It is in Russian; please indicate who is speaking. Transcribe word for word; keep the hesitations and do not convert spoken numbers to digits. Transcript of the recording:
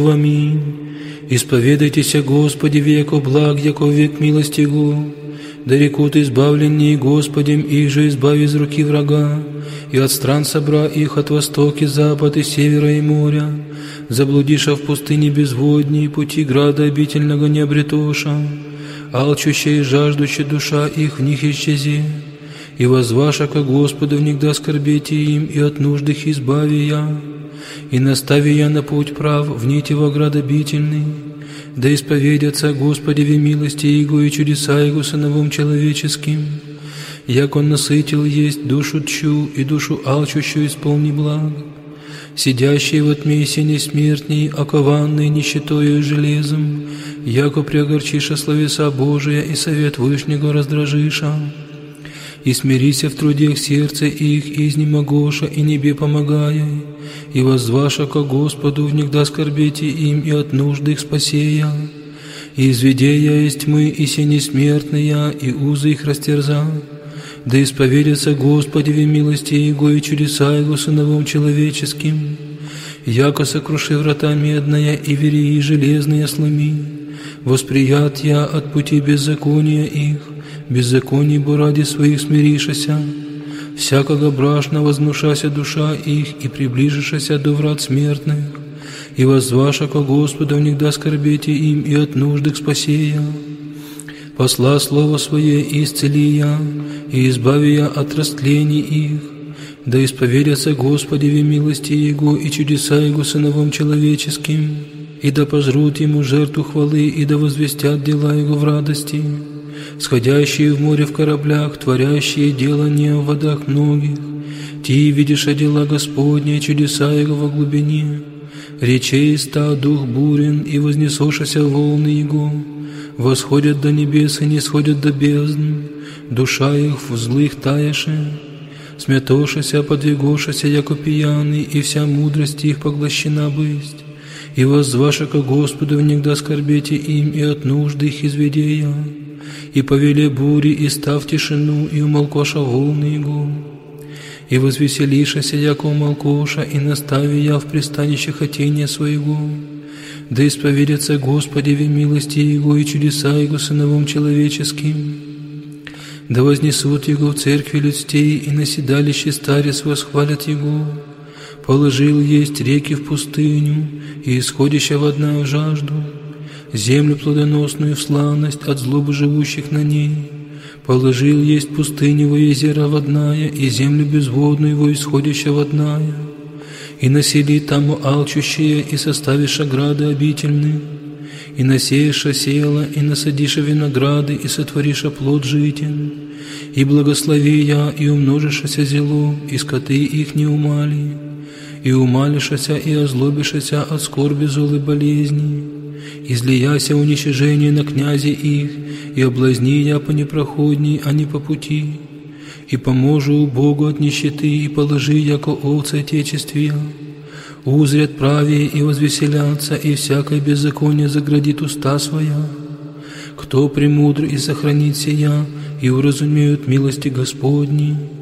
Speaker 1: Аминь. Исповедайтесь, Господи, веко благ, яко век милости Его. Да рекут избавленнее Господем, их же избави из руки врага, и от стран собра их от востока, запад и севера и моря. Заблудиша в пустыне безводней, пути града обительного не обретоша, алчущая и жаждущая душа их в них исчези. И возваша ко Господу внегда скорбете им, и от нужд их избави я, и настави я на путь прав, в нити во град обительный. Да исповедятся Господи в милости Его и чудеса Его сыновом человеческим, як Он насытил есть душу тчу и душу алчущую исполни благ, сидящие во тьме синей смертней, окованные нищетою и железом, яко преогорчиша словеса Божия и совет Вышнего раздражиша. И смирися в трудах сердце их, и изнемогоша, и небе помогая, и воззваша ко Господу, внегда скорбете им, и от нужды их спасея. И изведея из тьмы, и сени смертная, и узы их растерза. Да исповедятся Господи в милости Его и чудеса Его сыновом человеческим, яко сокруши врата медная, и верии железные сломи. Восприят я от пути беззакония их, беззаконий бо ради своих смиришася, всякого брашна вознушася душа их, и приближишася до врат смертных, и воззваша ко Господу внегда скорбете им, и от нужды к спасея. Посла слово свое и исцели я, и избави я от растлений их. Да исповедятся Господи в милости Его и чудеса Его сыновом человеческим, и да пожрут Ему жертву хвалы, и да возвестят дела Его в радости. Сходящие в море в кораблях, творящие делания в водах многих, ти видишь дела Господни, чудеса Его во глубине. Речей ста дух бурен, и вознесошася волны Его, восходят до небес и не сходят до бездн, душа их в злых таяше. Смятошася, подвигошася, яко пьяный, и вся мудрость их поглощена бысть. И воззваша ко Господу внегда скорбете им, и от нужды их изведея. И повели бури, и став тишину, и умолкоша волны Его. И возвеселишася, яко умолкоша, и настави я в пристанище хотения своего. Да исповедятся Господи в милости Его и чудеса Его сыновом человеческим. Да вознесут Его в церкви людстей, и на седалище старец восхвалят Его. Положил есть реки в пустыню, и исходящая водна в жажду, землю плодоносную в славность от злобы живущих на ней. Положил есть пустыню во езера водная, и землю безводную во исходящая водная. И насели там алчущие, и составишь ограды обительные, и насеешь села, и насадишь винограды, и сотворишь плод житен. И благослови я, и умножишься зело, и скоты их не умали, и умалишься, и озлобишься от скорби злой болезни. Излияся уничижение на князи их, и облазни я по непроходней, а не по пути. И поможу Богу от нищеты, и положи, яко овцы отечествия. Узрят правее и возвеселятся, и всякое беззаконие заградит уста своя. Кто премудр и сохранит сия, и уразумеют милости Господни.